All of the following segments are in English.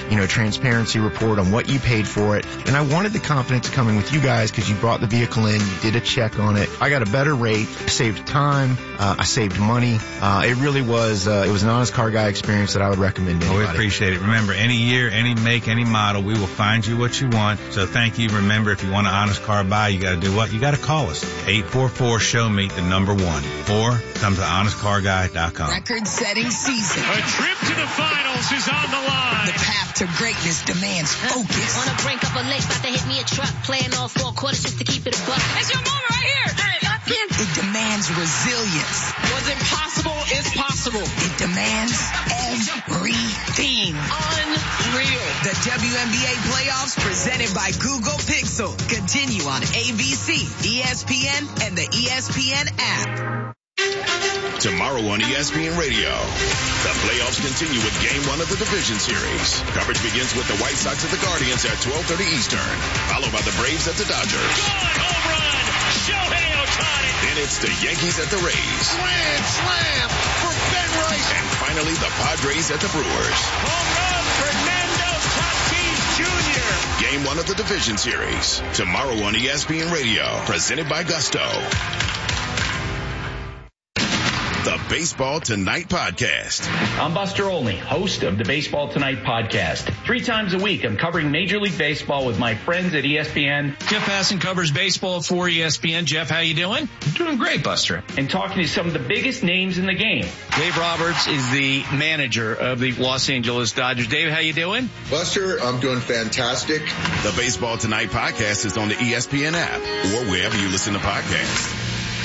transparency report on what you paid for it. And I wanted the confidence coming with you guys because you brought the vehicle in, you did a check on it. I got a better rate, I saved time, I saved money. It really was, it was an Honest Car Guy experience that I would recommend to anybody. We appreciate it. Remember, any year, any make, any model, we will find you what you want. So thank you. Remember, if you want an Honest Car Buy, you got to do what? You got to call us. 844-SHOW-ME, the number 1. Or come to honestcarguy.com. Record-setting season. A trip to the finals is on the line. The path to greatness demands focus. On the brink of a lake, about to hit me a truck. Playing all 4 quarters just to keep it a buck. It's your moment right here. It demands resilience. What's impossible is possible. It demands everything. Unreal. The WNBA playoffs presented by Google Pixel continue on ABC, ESPN, and the ESPN app. Tomorrow on ESPN Radio, the playoffs continue with Game 1 of the Division Series. Coverage begins with the White Sox at the Guardians at 12:30 Eastern, followed by the Braves at the Dodgers. Good home run, Shohei Ohtani. Then it's the Yankees at the Rays. Grand slam for Ben Rice. And finally, the Padres at the Brewers. Home run, Fernando Tatis Jr. Game 1 of the Division Series, tomorrow on ESPN Radio, presented by Gusto. The Baseball Tonight Podcast. I'm Buster Olney, host of the Baseball Tonight Podcast. 3 times a week, I'm covering Major League Baseball with my friends at ESPN. Jeff Passan covers baseball for ESPN. Jeff, how you doing? I'm doing great, Buster. And talking to some of the biggest names in the game. Dave Roberts is the manager of the Los Angeles Dodgers. Dave, how you doing? Buster, I'm doing fantastic. The Baseball Tonight Podcast is on the ESPN app or wherever you listen to podcasts.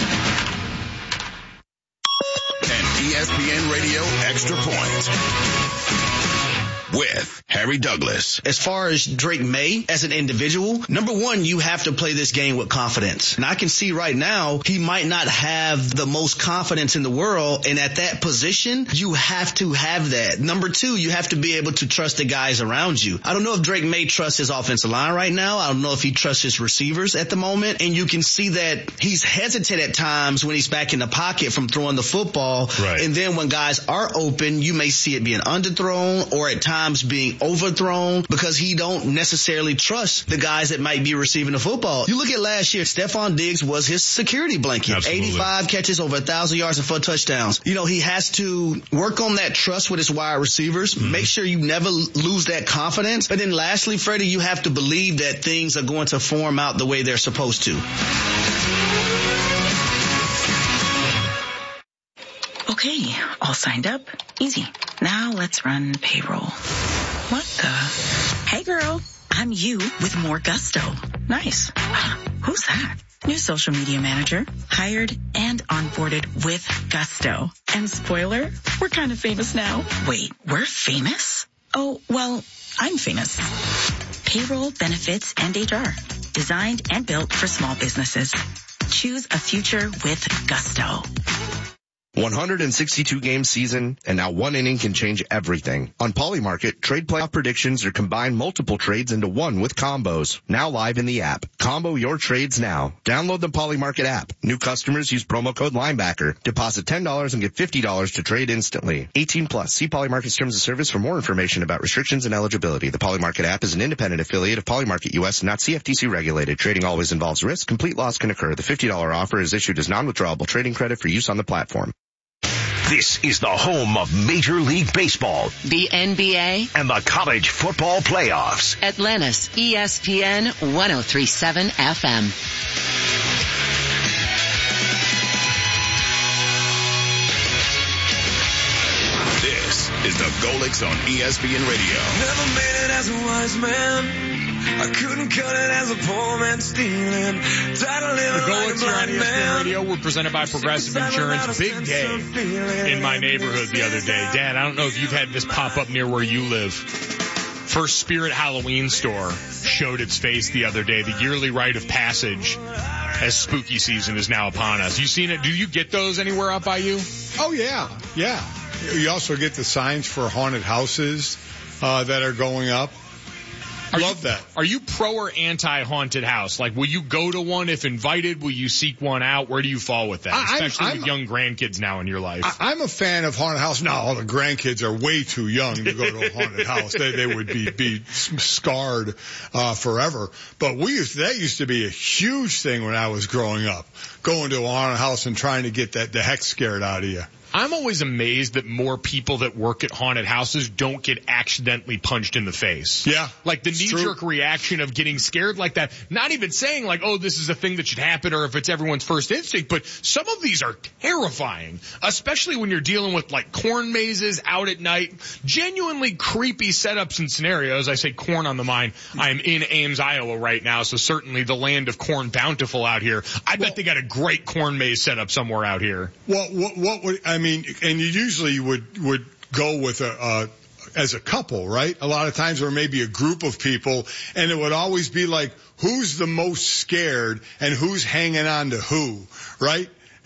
ESPN Radio Extra Point with Harry Douglas. As far as Drake May as an individual, number one, you have to play this game with confidence. And I can see right now he might not have the most confidence in the world. And at that position, you have to have that. Number two, you have to be able to trust the guys around you. I don't know if Drake May trusts his offensive line right now. I don't know if he trusts his receivers at the moment. And you can see that he's hesitant at times when he's back in the pocket from throwing the football. Right. And then when guys are open, you may see it being underthrown or at times being overthrown because he don't necessarily trust the guys that might be receiving the football. You look at last year, Stephon Diggs was his security blanket. Absolutely. 85 catches, over 1,000 yards and 4 touchdowns. You know, he has to work on that trust with his wide receivers. Mm-hmm. Make sure you never lose that confidence. But then lastly, Freddie, you have to believe that things are going to form out the way they're supposed to. Okay, all signed up. Easy. Now let's run payroll. What the? Hey girl, I'm you with more gusto. Nice. Who's that? New social media manager. Hired and onboarded with gusto. And spoiler, we're kind of famous now. Wait, we're famous? Oh, well, I'm famous. Payroll, benefits, and HR. Designed and built for small businesses. Choose a future with gusto. 162-game season, and now one inning can change everything. On Polymarket, trade playoff predictions are combined multiple trades into one with combos. Now live in the app. Combo your trades now. Download the Polymarket app. New customers use promo code Linebacker. Deposit $10 and get $50 to trade instantly. 18 plus. See Polymarket's terms of service for more information about restrictions and eligibility. The Polymarket app is an independent affiliate of Polymarket US, not CFTC regulated. Trading always involves risk. Complete loss can occur. The $50 offer is issued as non-withdrawable trading credit for use on the platform. This is the home of Major League Baseball, the NBA, and the college football playoffs. Atlanta's ESPN 103.7 FM. This is the Golix on ESPN Radio. Never made it as a wise man. I couldn't cut it as a poor man stealing. The Golix here on ESPN Radio were presented by Progressive Insurance. Big day in my neighborhood the other day. Dad, I don't know if you've had this pop up near where you live. First Spirit Halloween store showed its face the other day. The yearly rite of passage as spooky season is now upon us. You seen it? Do you get those anywhere up by you? Oh, yeah. Yeah. You also get the signs for haunted houses that are going up. Love that. Are you pro or anti haunted house? Like, will you go to one if invited? Will you seek one out? Where do you fall with that? Especially with young grandkids now in your life. I'm a fan of haunted house. No, all the grandkids are way too young to go to a haunted house. They would be scarred forever. But that used to be a huge thing when I was growing up, going to a haunted house and trying to get the heck scared out of you. I'm always amazed that more people that work at haunted houses don't get accidentally punched in the face. Yeah. Like the knee-jerk reaction of getting scared like that. Not even saying like, oh, this is a thing that should happen or if it's everyone's first instinct, but some of these are terrifying, especially when you're dealing with like corn mazes out at night, genuinely creepy setups and scenarios. I say corn on the mind. I'm in Ames, Iowa right now, so certainly the land of corn bountiful out here. I bet they got a great corn maze set up somewhere out here. Well, what would, I mean, and you usually would go with as a couple, right? A lot of times, or maybe a group of people, and it would always be like, who's the most scared and who's hanging on to who, right?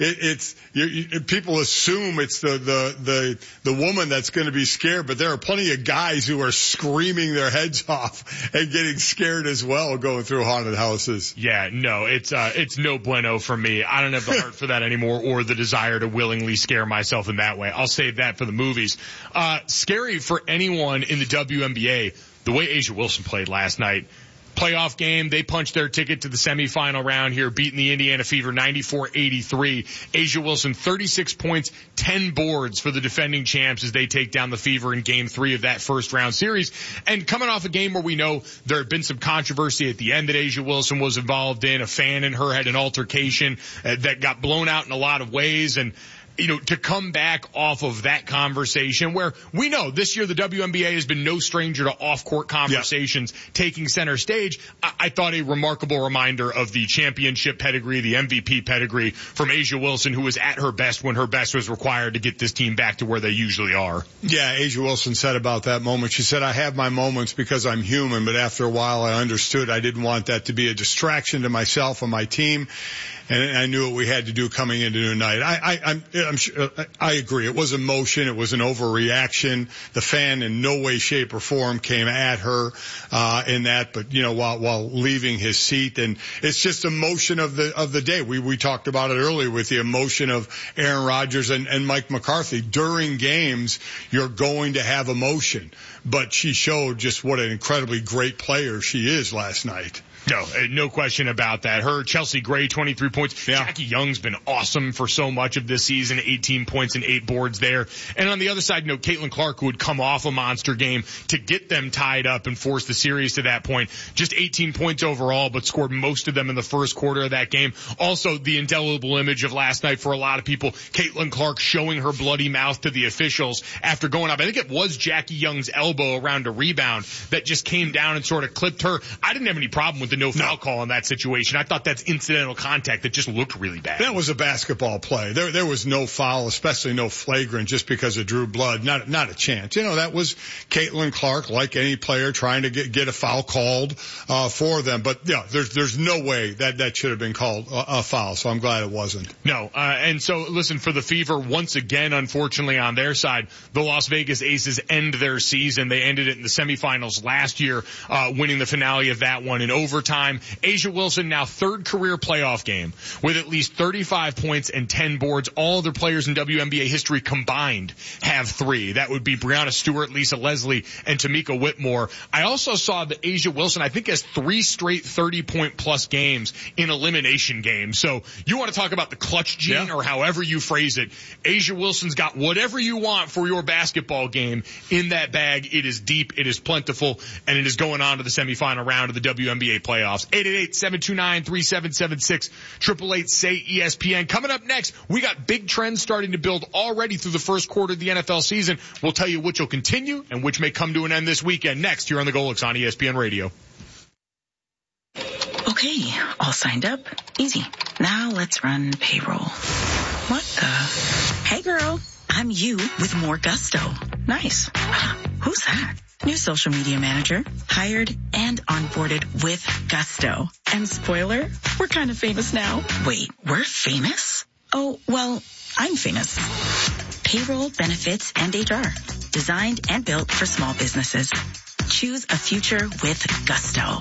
People assume it's the woman that's going to be scared, but there are plenty of guys who are screaming their heads off and getting scared as well going through haunted houses. Yeah, no, it's no bueno for me. I don't have the heart for that anymore or the desire to willingly scare myself in that way. I'll save that for the movies. Scary for anyone in the WNBA, the way A'ja Wilson played last night. Playoff game, they punched their ticket to the semifinal round here, beating the Indiana Fever 94-83. A'ja Wilson, 36 points, 10 boards for the defending champs as they take down the Fever in Game 3 of that first round series. And coming off a game where we know there had been some controversy at the end that A'ja Wilson was involved in, a fan and her had an altercation that got blown out in a lot of ways, and you know, to come back off of that conversation where we know this year the WNBA has been no stranger to off-court conversations taking center stage. I thought a remarkable reminder of the championship pedigree, the MVP pedigree from A'ja Wilson, who was at her best when her best was required to get this team back to where they usually are. Yeah, A'ja Wilson said about that moment, she said, I have my moments because I'm human, but after a while I understood I didn't want that to be a distraction to myself and my team. And I knew what we had to do coming into tonight. I'm sure, I agree. It was emotion. It was an overreaction. The fan in no way, shape, or form came at her, in that, but you know, while leaving his seat. And it's just emotion of the day. We talked about it earlier with the emotion of Aaron Rodgers and Mike McCarthy. During games, you're going to have emotion. But she showed just what an incredibly great player she is last night. No question about that. Her, Chelsea Gray, 23 points. Yeah. Jackie Young's been awesome for so much of this season, 18 points and 8 boards there. And on the other side, Caitlin Clark, who would come off a monster game to get them tied up and force the series to that point. Just 18 points overall, but scored most of them in the first quarter of that game. Also, the indelible image of last night for a lot of people, Caitlin Clark showing her bloody mouth to the officials after going up. I think it was Jackie Young's elbow around a rebound that just came down and sort of clipped her. I didn't have any problem with the no foul call in that situation. I thought that's incidental contact that just looked really bad. That was a basketball play. There was no foul, especially no flagrant, just because it drew blood. Not a chance. That was Caitlin Clark, like any player, trying to get a foul called for them. But yeah, there's no way that should have been called a foul. So I'm glad it wasn't. No, and so listen, for the Fever, once again, unfortunately on their side, the Las Vegas Aces end their season. They ended it in the semifinals last year, winning the finale of that one in overtime. A'ja Wilson, now third career playoff game with at least 35 points and 10 boards. All other players in WNBA history combined have 3. That would be Breanna Stewart, Lisa Leslie, and Tamika Whitmore. I also saw that A'ja Wilson, I think, has 3 straight 30-point plus games in elimination games. So you want to talk about the clutch gene, or however you phrase it. A'ja Wilson's got whatever you want for your basketball game in that bag. It is deep, it is plentiful, and it is going on to the semifinal round of the WNBA playoffs. 888-729-3776, 888-SAY-ESPN. Coming up next, we got big trends starting to build already through the first quarter of the NFL season. We'll tell you which will continue and which may come to an end this weekend. Next, here on the Golix on ESPN Radio. Okay, all signed up. Easy. Now let's run payroll. What the? Hey girl, I'm you with more gusto. Nice. Who's that? New social media manager, hired and onboarded with gusto. And spoiler, we're kind of famous now. Wait, we're famous? Oh, well, I'm famous. Payroll, benefits, and HR. Designed and built for small businesses. Choose a future with Gusto.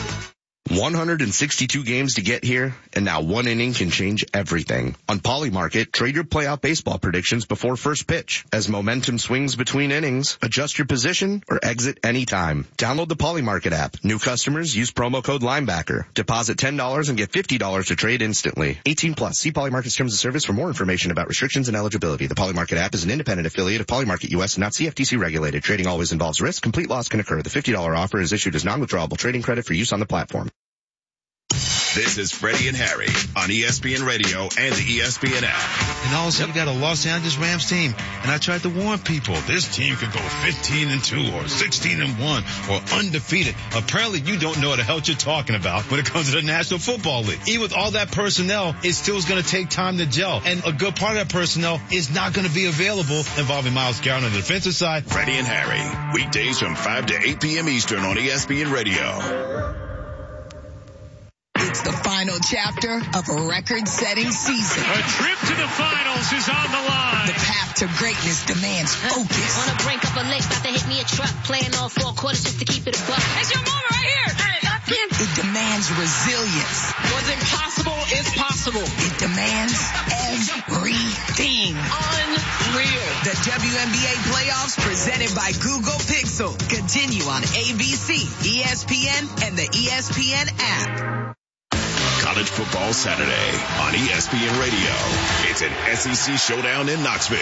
162 games to get here, and now one inning can change everything. On Polymarket, trade your playoff baseball predictions before first pitch. As momentum swings between innings, adjust your position or exit anytime. Download the Polymarket app. New customers use promo code Linebacker. Deposit $10 and get $50 to trade instantly. 18 plus. See Polymarket's terms of service for more information about restrictions and eligibility. The Polymarket app is an independent affiliate of Polymarket US and not CFTC regulated. Trading always involves risk. Complete loss can occur. The $50 offer is issued as non-withdrawable trading credit for use on the platform. This is Freddie and Harry on ESPN Radio and the ESPN app. And all of a sudden, you got a Los Angeles Rams team. And I tried to warn people, this team could go 15-2 or 16-1 or undefeated. Apparently, you don't know what the hell you're talking about when it comes to the National Football League. Even with all that personnel, it still is going to take time to gel. And a good part of that personnel is not going to be available involving Myles Garrett on the defensive side. Freddie and Harry, weekdays from 5 to 8 p.m. Eastern on ESPN Radio. It's the final chapter of a record-setting season. A trip to the finals is on the line. The path to greatness demands focus. On the brink of a lake, about to hit me a truck. Playing all 4 quarters just to keep it a buck. It's your moment right here. It demands resilience. What's impossible is possible. It demands everything. Unreal. The WNBA playoffs presented by Google Pixel continue on ABC, ESPN, and the ESPN app. College Football Saturday on ESPN Radio. It's an SEC showdown in Knoxville.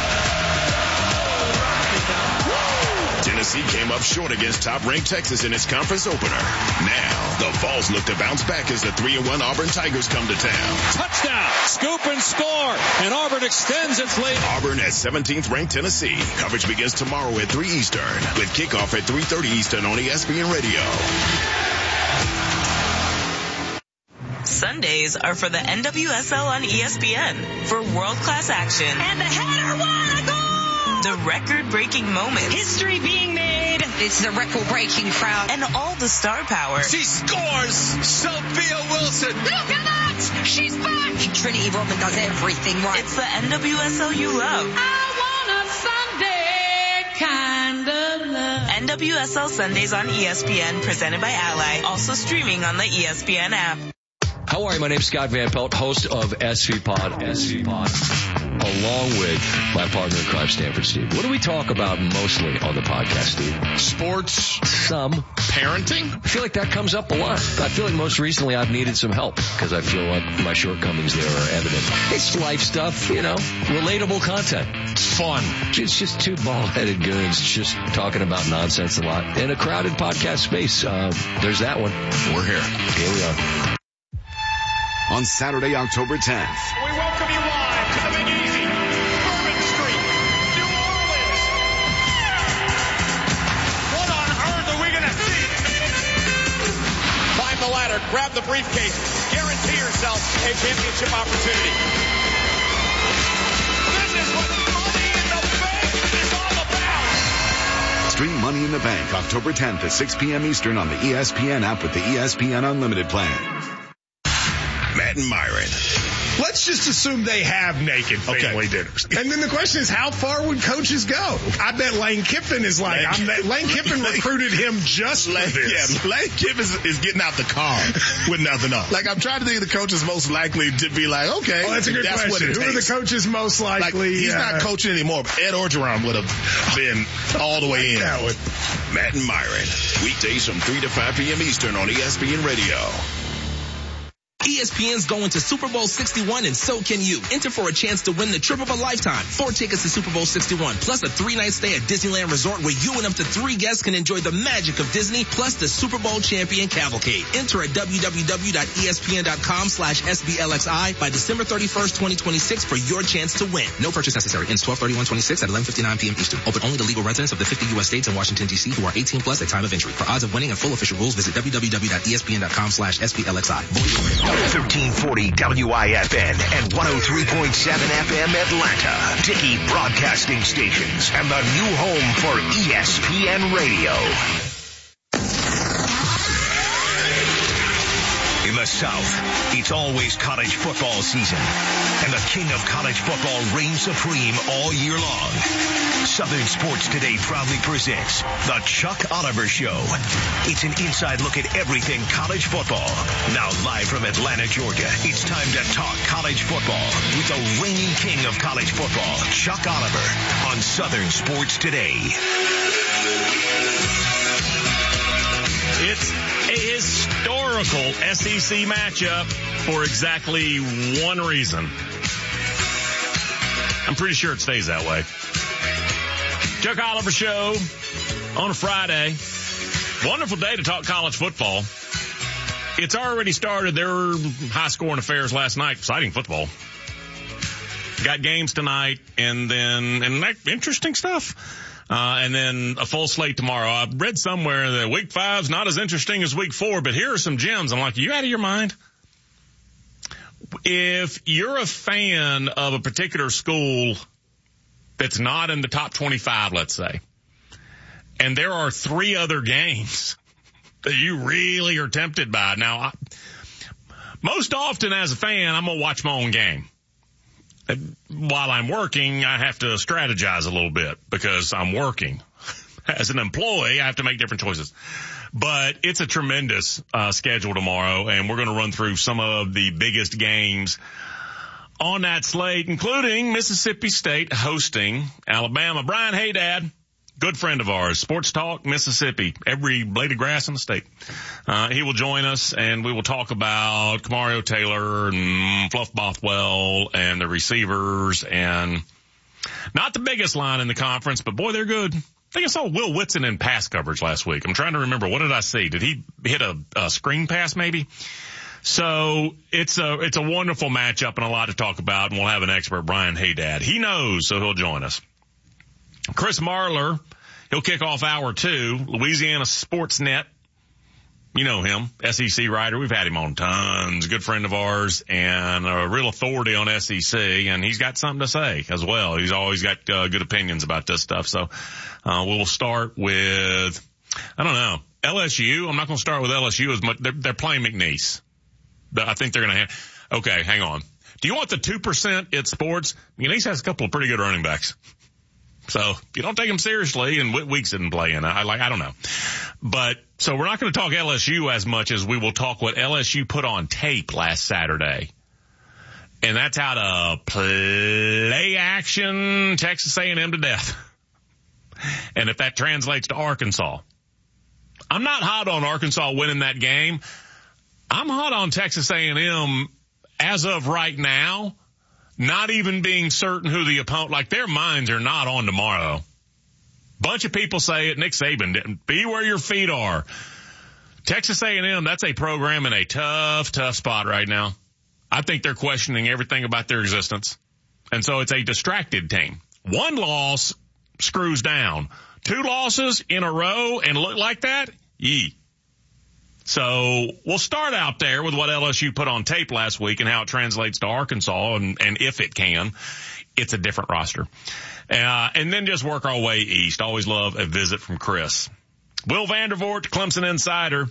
Tennessee came up short against top-ranked Texas in its conference opener. Now, the Vols look to bounce back as the 3-1 Auburn Tigers come to town. Touchdown, scoop and score, and Auburn extends its lead. Auburn at 17th-ranked Tennessee. Coverage begins tomorrow at 3 Eastern, with kickoff at 3:30 Eastern on ESPN Radio. Sundays are for the NWSL on ESPN for world-class action. And the header, what a goal! The record-breaking moments. History being made. It's the record-breaking crowd. And all the star power. She scores! Sophia Wilson! Look at that! She's back! Trinity Rodman does everything right. It's the NWSL you love. I want a Sunday kind of love. NWSL Sundays on ESPN, presented by Ally. Also streaming on the ESPN app. How are you? My name's Scott Van Pelt, host of SV Pod, along with my partner in crime, Stanford Steve. What do we talk about mostly on the podcast, Steve? Sports. Some. Parenting? I feel like that comes up a lot. I feel like most recently I've needed some help because I feel like my shortcomings there are evident. It's life stuff, relatable content. It's fun. It's just two bald-headed goons just talking about nonsense a lot in a crowded podcast space. There's that one. We're here. Here we are. On Saturday, October 10th. We welcome you live to the Big Easy, Bourbon Street, New Orleans. What on earth are we going to see? Climb the ladder, grab the briefcase, guarantee yourself a championship opportunity. This is what Money in the Bank is all about. Stream Money in the Bank October 10th at 6 p.m. Eastern on the ESPN app with the ESPN Unlimited plan. Matt and Myron. Let's just assume they have naked family dinners. And then the question is, how far would coaches go? I bet Lane Kiffin is like, Lane Kiffin recruited him just for this. Yeah, Lane Kiffin is getting out the car with nothing on. Like, I'm trying to think of the coaches most likely to be like, okay. Oh, that's a good question. What it Who takes. are the coaches most likely? He's not coaching anymore. Ed Orgeron would have been all the way in. Matt and Myron. Weekdays from 3 to 5 p.m. Eastern on ESPN Radio. ESPN's going to Super Bowl 61 and so can you. Enter for a chance to win the trip of a lifetime. 4 tickets to Super Bowl 61 plus a 3-night stay at Disneyland Resort where you and up to 3 guests can enjoy the magic of Disney plus the Super Bowl champion cavalcade. Enter at www.espn.com/SBLXI by December 31st, 2026 for your chance to win. No purchase necessary. Ends 12/31/26 at 11:59 p.m. Eastern. Open only to legal residents of the 50 U.S. states and Washington, D.C. who are 18 plus at time of entry. For odds of winning and full official rules, visit www.espn.com/SBLXI. 1340 WIFN and 103.7 FM Atlanta. Dickey Broadcasting Stations and the new home for ESPN Radio. In the South, it's always college football season. And the king of college football reigns supreme all year long. Southern Sports Today proudly presents The Chuck Oliver Show. It's an inside look at everything college football. Now live from Atlanta, Georgia, it's time to talk college football with the reigning king of college football, Chuck Oliver, on Southern Sports Today. It's a historical SEC matchup for exactly one reason. I'm pretty sure it stays that way. Chuck Oliver Show on a Friday. Wonderful day to talk college football. It's already started. There were high-scoring affairs last night. Exciting football. Got games tonight, and interesting stuff. And then a full slate tomorrow. I read somewhere that week 5's not as interesting as week 4, but here are some gems. I'm like, are you out of your mind? If you're a fan of a particular school that's not in the top 25, let's say, and there are 3 other games that you really are tempted by. Now, most often as a fan, I'm going to watch my own game. While I'm working, I have to strategize a little bit because I'm working. As an employee, I have to make different choices. But it's a tremendous schedule tomorrow, and we're going to run through some of the biggest games on that slate, including Mississippi State hosting Alabama. Brian Haydad, good friend of ours, Sports Talk Mississippi, every blade of grass in the state. He will join us, and we will talk about Kamario Taylor and Fluff Bothwell and the receivers, and not the biggest line in the conference, but boy, they're good. I think I saw Will Whitson in pass coverage last week. I'm trying to remember. What did I see? Did he hit a screen pass maybe? So it's a wonderful matchup and a lot to talk about, and we'll have an expert, Brian Haydad. He knows, so he'll join us. Chris Marler, he'll kick off hour 2, Louisiana Sportsnet. You know him, SEC writer. We've had him on tons. Good friend of ours and a real authority on SEC, and he's got something to say as well. He's always got good opinions about this stuff. So we'll start with, I don't know, LSU. I'm not going to start with LSU as much. They're playing McNeese. I think they're going to have. Okay, hang on. Do you want the 2% at sports? McNeese has a couple of pretty good running backs. So you don't take them seriously, and Weeks didn't play in. I don't know. But so we're not going to talk LSU as much as we will talk what LSU put on tape last Saturday. And that's how to play action Texas A&M to death. And if that translates to Arkansas. I'm not hot on Arkansas winning that game. I'm hot on Texas A&M as of right now, not even being certain who the opponent, like their minds are not on tomorrow. Bunch of people say it. Nick Saban didn't. Be where your feet are. Texas A&M, that's a program in a tough spot right now. I think they're questioning everything about their existence. And so it's a distracted team. 1 loss screws down. 2 losses in a row and look like that? Yee. So we'll start out there with what LSU put on tape last week and how it translates to Arkansas, and if it can, it's a different roster. And then just work our way east. Always love a visit from Chris. Will Vandervoort, Clemson Insider.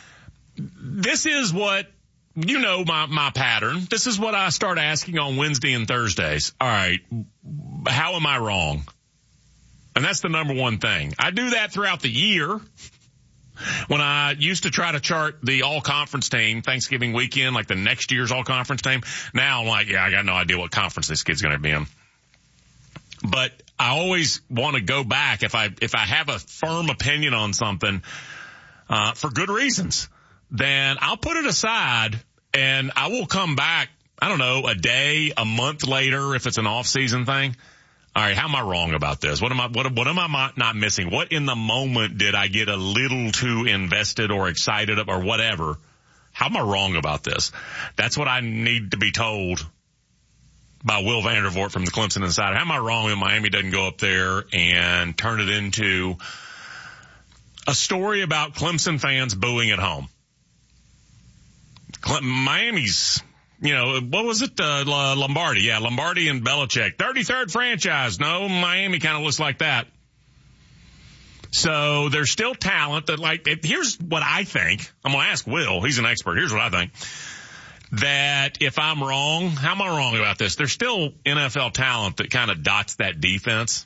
This is what, you know, my pattern. This is what I start asking on Wednesday and Thursdays. All right, how am I wrong? And that's the number one thing. I do that throughout the year. When I used to try to chart the all-conference team Thanksgiving weekend, like the next year's all-conference team, now I'm like, yeah, I got no idea what conference this kid's going to be in. But I always want to go back if I have a firm opinion on something for good reasons, then I'll put it aside and I will come back, I don't know, a day, a month later if it's an off-season thing. All right, how am I wrong about this? What am I not missing? What in the moment did I get a little too invested or excited or whatever? How am I wrong about this? That's what I need to be told by Will Vandervoort from the Clemson Insider. How am I wrong that Miami doesn't go up there and turn it into a story about Clemson fans booing at home? Miami's, you know, what was it? Lombardi. Yeah, Lombardi and Belichick. 33rd franchise. No, Miami kind of looks like that. So there's still talent that, like, here's what I think. I'm going to ask Will. He's an expert. Here's what I think. that if I'm wrong, how am I wrong about this? There's still NFL talent that kind of dots that defense.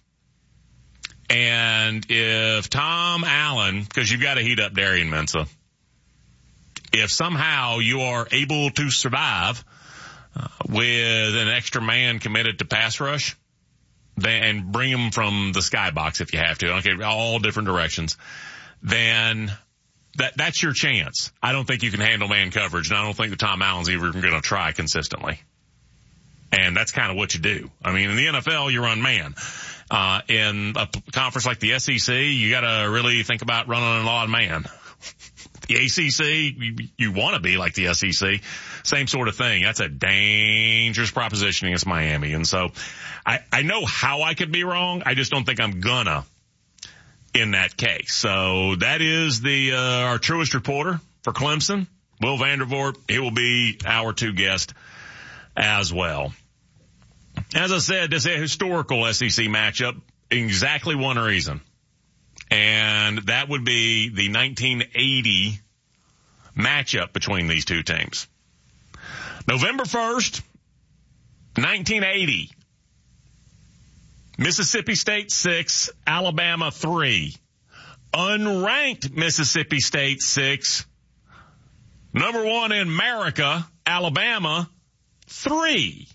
And if Tom Allen, because you've got to heat up Darian Mensah, if somehow you are able to survive with an extra man committed to pass rush, and bring him from the skybox if you have to, okay, all different directions, then that's your chance. I don't think you can handle man coverage, and I don't think that Tom Allen's even going to try consistently. And that's kind of what you do. I mean, in the NFL, you run man. In a conference like the SEC, you got to really think about running a lot of man. The ACC, you want to be like the SEC. Same sort of thing. That's a dangerous proposition against Miami. And so I know how I could be wrong. I just don't think I'm gonna in that case. So that is our truest reporter for Clemson, Will Vandervoort. He will be our 2 guest as well. As I said, this is a historical SEC matchup, exactly one reason. And that would be the 1980 matchup between these two teams. November 1st, 1980. Mississippi State 6, Alabama 3. Unranked Mississippi State 6. Number 1 in America, Alabama 3.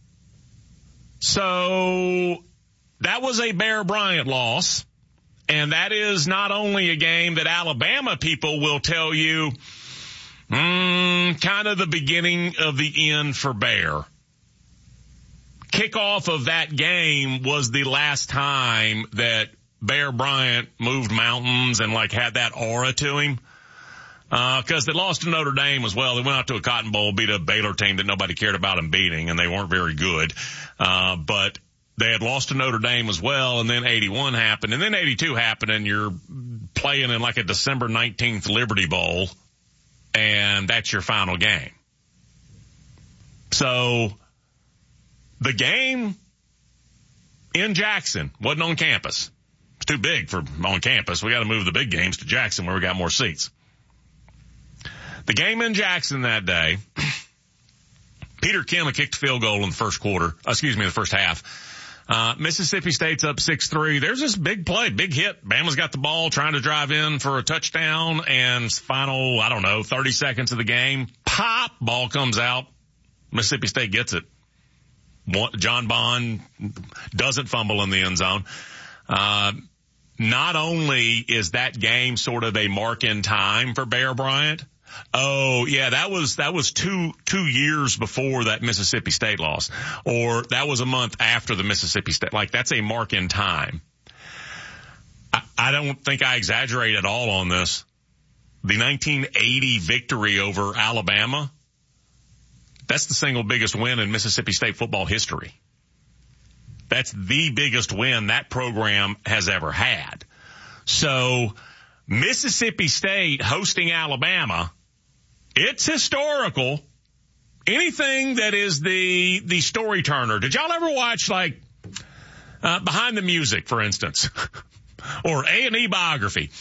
So that was a Bear Bryant loss. And that is not only a game that Alabama people will tell you, kind of the beginning of the end for Bear. Kickoff of that game was the last time that Bear Bryant moved mountains and had that aura to him. Cause they lost to Notre Dame as well. They went out to a Cotton Bowl, beat a Baylor team that nobody cared about them beating, and they weren't very good. But they had lost to Notre Dame as well, and then 81 happened, and then 82 happened, and you're playing in a December 19th Liberty Bowl, and that's your final game. So the game in Jackson wasn't on campus. It's too big for on campus. We got to move the big games to Jackson where we got more seats. The game in Jackson that day, Peter Kim had kicked a field goal in the first half. Mississippi State's up 6-3. There's this big play, big hit. Bama's got the ball trying to drive in for a touchdown, and final, 30 seconds of the game, pop, ball comes out. Mississippi State gets it. John Bond doesn't fumble in the end zone. Not only is that game sort of a mark in time for Bear Bryant. Oh yeah, that was two years before that Mississippi State loss, or that was a month after the Mississippi State. That's a mark in time. I don't think I exaggerate at all on this. The 1980 victory over Alabama, that's the single biggest win in Mississippi State football history. That's the biggest win that program has ever had. So Mississippi State hosting Alabama, it's historical. Anything that is the story turner. Did y'all ever watch Behind the Music, for instance, or A&E Biography?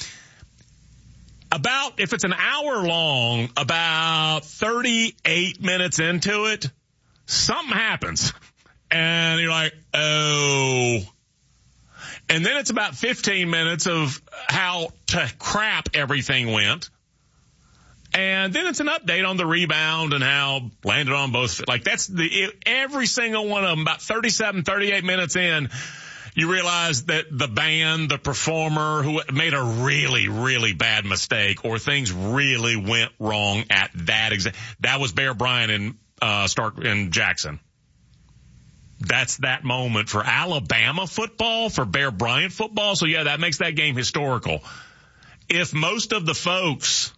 If it's an hour long, about 38 minutes into it, something happens. And you're like, oh. And then it's about 15 minutes of how to crap everything went. And then it's an update on the rebound and how landed on both. That's every single one of them, about 37, 38 minutes in, you realize that the band, the performer who made a really, really bad mistake or things really went wrong at that was Bear Bryant in Jackson. That's that moment for Alabama football, for Bear Bryant football. So yeah, that makes that game historical. If most of the folks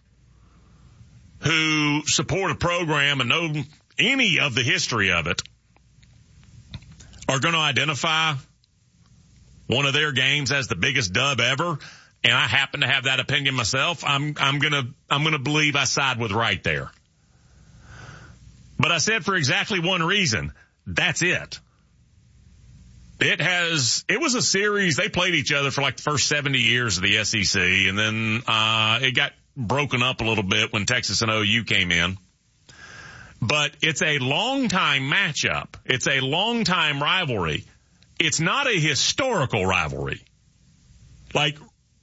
who support a program and know any of the history of it are going to identify one of their games as the biggest dub ever, and I happen to have that opinion myself, I'm gonna believe I side with right there. But I said for exactly one reason. That's it. It was a series. They played each other for the first 70 years of the SEC, and then it got broken up a little bit when Texas and OU came in. But it's a long-time matchup. It's a long-time rivalry. It's not a historical rivalry. Like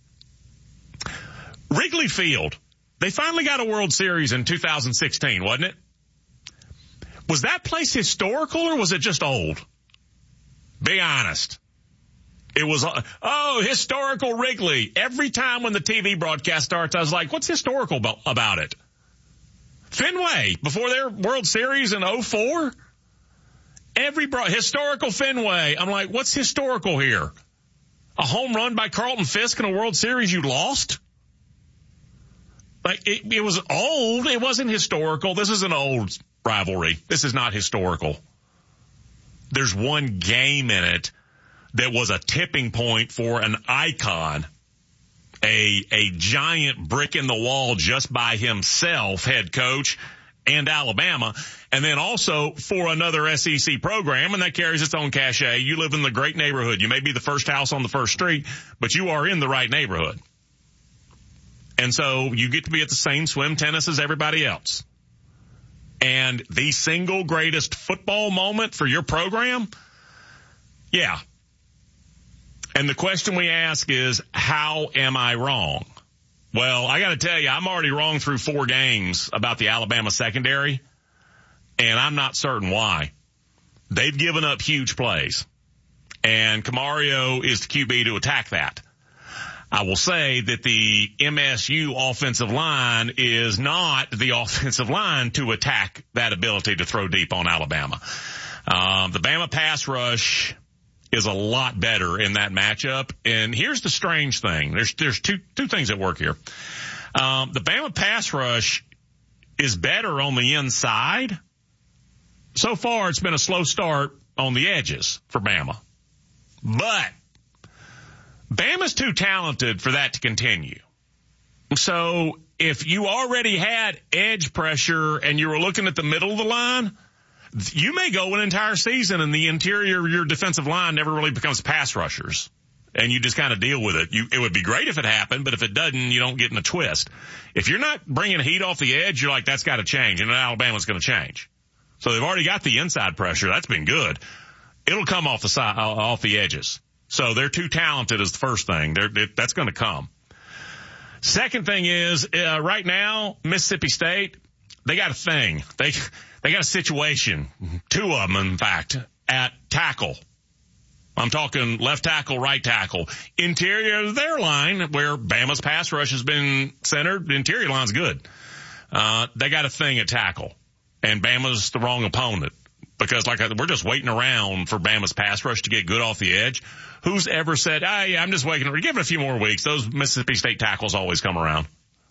Wrigley Field, they finally got a World Series in 2016, wasn't it? Was that place historical or was it just old? Be honest. It was, historical Wrigley. Every time when the TV broadcast starts, I was like, what's historical about it? Fenway, before their World Series in 2004? Historical Fenway. I'm like, what's historical here? A home run by Carlton Fisk in a World Series you lost? Like, it was old. It wasn't historical. This is an old rivalry. This is not historical. There's one game in it that was a tipping point for an icon, a giant brick in the wall just by himself, head coach, and Alabama, and then also for another SEC program, and that carries its own cachet. You live in the great neighborhood. You may be the first house on the first street, but you are in the right neighborhood. And so you get to be at the same swim tennis as everybody else. And the single greatest football moment for your program? Yeah. And the question we ask is, how am I wrong? Well, I got to tell you, I'm already wrong through 4 games about the Alabama secondary, and I'm not certain why. They've given up huge plays, and Camario is the QB to attack that. I will say that the MSU offensive line is not the offensive line to attack that ability to throw deep on Alabama. The Bama pass rush is a lot better in that matchup. And here's the strange thing. There's two things at work here. The Bama pass rush is better on the inside. So far, it's been a slow start on the edges for Bama. But Bama's too talented for that to continue. So if you already had edge pressure and you were looking at the middle of the line, you may go an entire season and the interior of your defensive line never really becomes pass rushers, and you just kind of deal with it. It would be great if it happened, but if it doesn't, you don't get in a twist. If you're not bringing heat off the edge, you're like, that's got to change, and Alabama's going to change. So they've already got the inside pressure. That's been good. It'll come off the side, off the edges. So they're too talented is the first thing. That's going to come. Second thing is, right now, Mississippi State, they got a thing. They got a situation, 2 of them, in fact, at tackle. I'm talking left tackle, right tackle. Interior of their line, where Bama's pass rush has been centered, the interior line's good. They got a thing at tackle, and Bama's the wrong opponent. Because we're just waiting around for Bama's pass rush to get good off the edge. Who's ever said, yeah, I'm just waiting, give it a few more weeks. Those Mississippi State tackles always come around.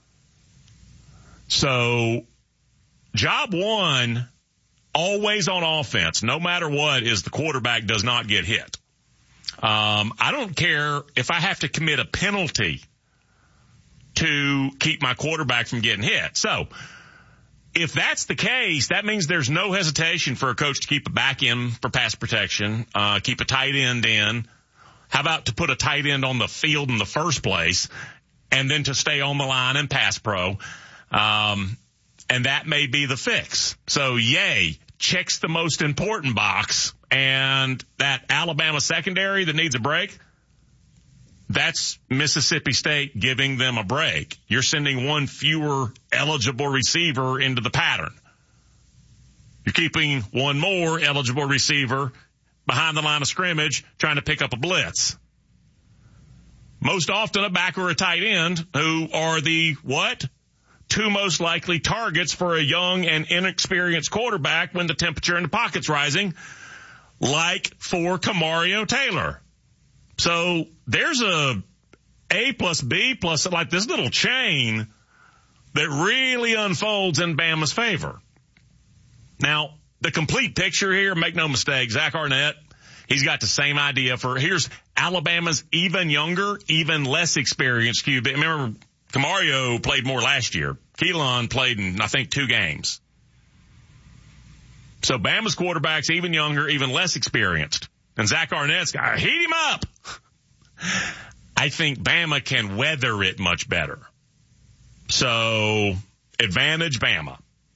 So, job one, always on offense, no matter what, is the quarterback does not get hit. I don't care if I have to commit a penalty to keep my quarterback from getting hit. So, if that's the case, that means there's no hesitation for a coach to keep a back in for pass protection, keep a tight end in. How about to put a tight end on the field in the first place, and then to stay on the line and pass pro? And that may be the fix. So, yay, checks the most important box, and that Alabama secondary that needs a break, that's Mississippi State giving them a break. You're sending one fewer eligible receiver into the pattern. You're keeping one more eligible receiver behind the line of scrimmage trying to pick up a blitz. Most often a back or a tight end, who are the what? 2 most likely targets for a young and inexperienced quarterback when the temperature in the pocket's rising, like for Camario Taylor. So there's A plus B plus, like this little chain that really unfolds in Bama's favor. Now, the complete picture here, make no mistake, Zach Arnett, he's got the same idea here's Alabama's even younger, even less experienced QB. Remember, Camario played more last year. Keelan played in, I think, 2 games. So Bama's quarterback's even younger, even less experienced. And Zach Arnett's got to heat him up. I think Bama can weather it much better. So, advantage Bama.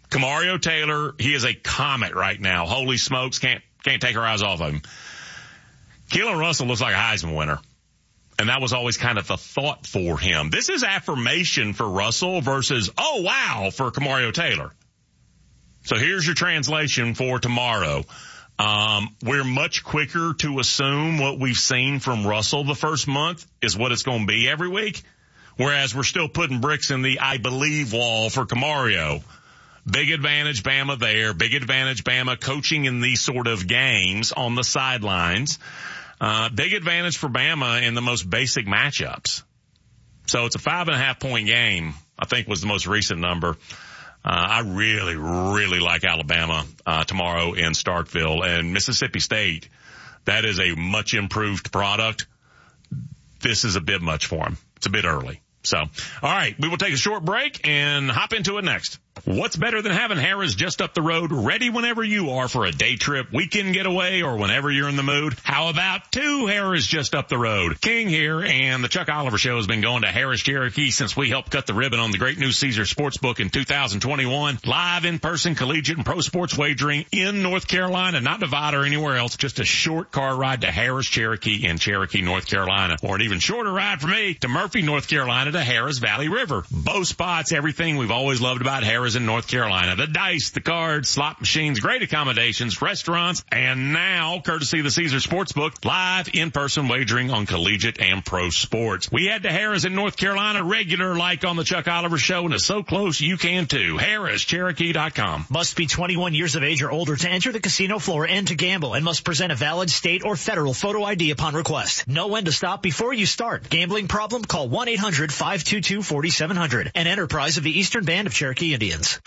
Kamario Taylor, he is a comet right now. Holy smokes, can't take our eyes off of him. Keelan Russell looks like a Heisman winner. And that was always kind of the thought for him. This is affirmation for Russell versus, oh, wow, for Kamario Taylor. So here's your translation for tomorrow. We're much quicker to assume what we've seen from Russell the first month is what it's going to be every week, whereas we're still putting bricks in the I believe wall for Kamario. Big advantage Bama there. Big advantage Bama coaching in these sort of games on the sidelines. Big advantage for Bama in the most basic matchups. So it's a 5.5 point game, I think was the most recent number. I really, really like Alabama, tomorrow in Starkville, and Mississippi State. That is a much improved product. This is a bit much for them. It's a bit early. So, all right, we will take a short break and hop into it next. What's better than having Harrah's just up the road, ready whenever you are for a day trip, weekend getaway, or whenever you're in the mood? How about 2 Harrah's just up the road? King here, and the Chuck Oliver Show has been going to Harrah's Cherokee since we helped cut the ribbon on the great new Caesar Sportsbook in 2021. Live in-person collegiate and pro sports wagering in North Carolina, not Nevada or anywhere else. Just a short car ride to Harrah's Cherokee in Cherokee, North Carolina. Or an even shorter ride for me to Murphy, North Carolina to Harrah's Valley River. Both spots, everything we've always loved about Harrah's in North Carolina. The dice, the cards, slot machines, great accommodations, restaurants, and now, courtesy of the Caesar Sportsbook, live in-person wagering on collegiate and pro sports. We head to Harrah's in North Carolina, regular like on the Chuck Oliver Show, and it's so close you can too. Harrah'sCherokee.com. Must be 21 years of age or older to enter the casino floor and to gamble, and must present a valid state or federal photo ID upon request. Know when to stop before you start. Gambling problem? Call 1-800-522-4700. An enterprise of the Eastern Band of Cherokee Indians.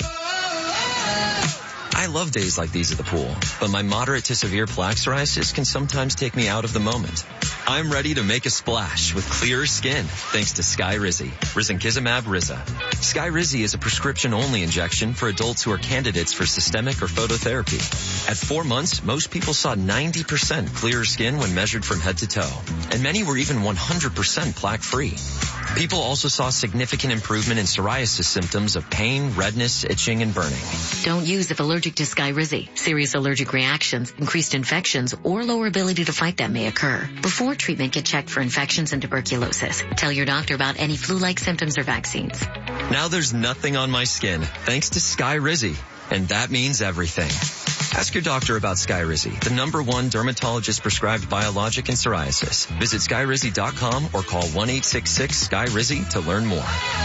I love days like these at the pool, but my moderate to severe plaque psoriasis can sometimes take me out of the moment. I'm ready to make a splash with clearer skin thanks to Skyrizi, risankizumab Riza. Skyrizi is a prescription-only injection for adults who are candidates for systemic or phototherapy. At 4 months, most people saw 90% clearer skin when measured from head to toe, and many were even 100% plaque-free. People also saw significant improvement in psoriasis symptoms of pain, redness, itching, and burning. Don't use if allergic to Skyrizi. Serious allergic reactions, increased infections, or lower ability to fight them may occur. Before treatment, get checked for infections and tuberculosis. Tell your doctor about any flu-like symptoms or vaccines. Now there's nothing on my skin thanks to Skyrizi, and that means everything. Ask your doctor about Skyrizi, the #1 dermatologist-prescribed biologic in psoriasis. Visit Skyrizi.com or call 1-866-SKY-RIZZI to learn more.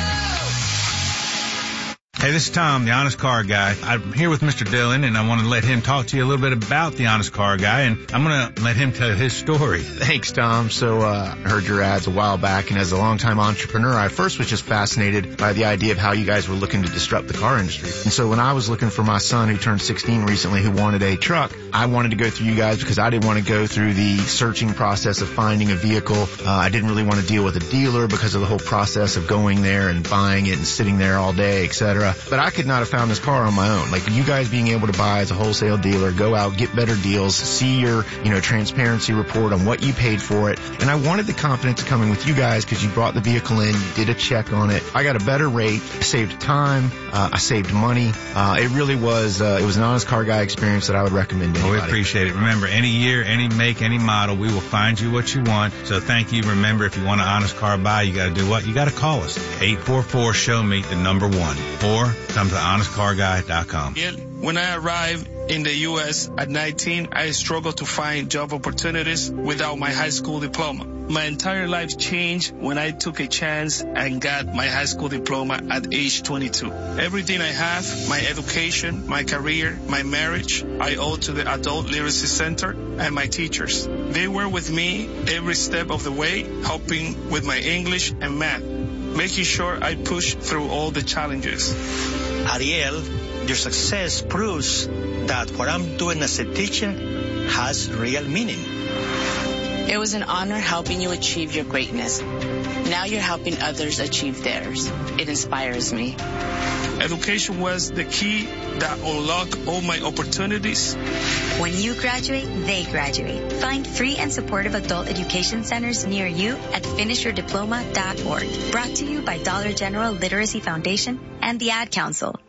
Hey, this is Tom, the Honest Car Guy. I'm here with Mr. Dillon, and I want to let him talk to you a little bit about the Honest Car Guy, and I'm going to let him tell his story. Thanks, Tom. So, I heard your ads a while back, and as a longtime entrepreneur, I first was just fascinated by the idea of how you guys were looking to disrupt the car industry. And so when I was looking for my son who turned 16 recently who wanted a truck, I wanted to go through you guys because I didn't want to go through the searching process of finding a vehicle. I didn't really want to deal with a dealer because of the whole process of going there and buying it and sitting there all day, etc. But I could not have found this car on my own. Like you guys being able to buy as a wholesale dealer, go out, get better deals, see your, transparency report on what you paid for it. And I wanted the confidence of coming with you guys because you brought the vehicle in, you did a check on it. I got a better rate, saved time, I saved money. It really was, it was an Honest Car Guy experience that I would recommend to anybody. We appreciate it. Remember, any year, any make, any model, we will find you what you want. So thank you. Remember, if you want an Honest Car buy, you got to do what? You got to call us. 844-SHOW-ME, the #1. Or come to honestcarguy.com. When I arrived in the U.S. at 19, I struggled to find job opportunities without my high school diploma. My entire life changed when I took a chance and got my high school diploma at age 22. Everything I have, my education, my career, my marriage, I owe to the Adult Literacy Center and my teachers. They were with me every step of the way, helping with my English and math, making sure I push through all the challenges. Ariel, your success proves that what I'm doing as a teacher has real meaning. It was an honor helping you achieve your greatness. Now you're helping others achieve theirs. It inspires me. Education was the key that unlocked all my opportunities. When you graduate, they graduate. Find free and supportive adult education centers near you at finishyourdiploma.org. Brought to you by Dollar General Literacy Foundation and the Ad Council.